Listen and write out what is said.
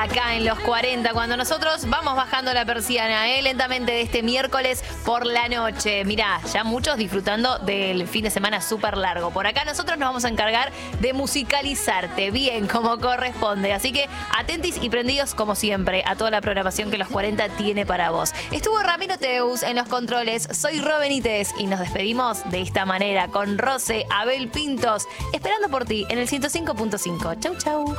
Acá en los 40, cuando nosotros vamos bajando la persiana, lentamente de este miércoles por la noche. Mirá, ya muchos disfrutando del fin de semana súper largo. Por acá nosotros nos vamos a encargar de musicalizarte bien como corresponde. Así que atentis y prendidos como siempre a toda la programación que los 40 tiene para vos. Estuvo Ramiro Teus en los controles, soy Ro Benítez y nos despedimos de esta manera con Rose, Abel Pintos, esperando por ti en el 105.5. Chau, chau.